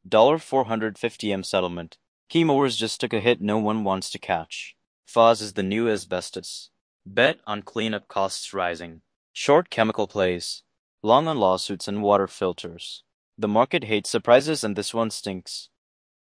$450M settlement. Key just took a hit no one wants to catch. FOS is the new asbestos. Bet on cleanup costs rising. Short chemical plays. Long on lawsuits and water filters. The market hates surprises and this one stinks.